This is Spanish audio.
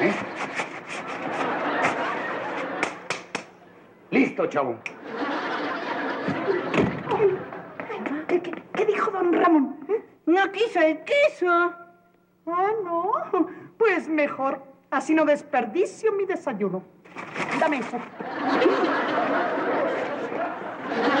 ¿Eh? Listo, chavo. ¿Qué dijo don Ramón? No quiso el queso. Ah, no. Pues mejor. Así no desperdicio mi desayuno. Dame eso.